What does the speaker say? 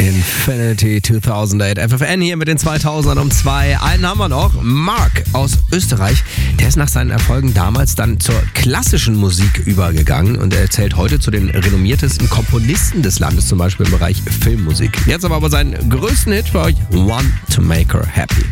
Infinity 2008. FFN hier mit den 2000ern um 2. Einen haben wir noch. Mark aus Österreich. Der ist nach seinen Erfolgen damals dann zur klassischen Musik übergegangen und er zählt heute zu den renommiertesten Komponisten des Landes, zum Beispiel im Bereich Filmmusik. Jetzt aber seinen größten Hit für euch: Want to Make Her Happy.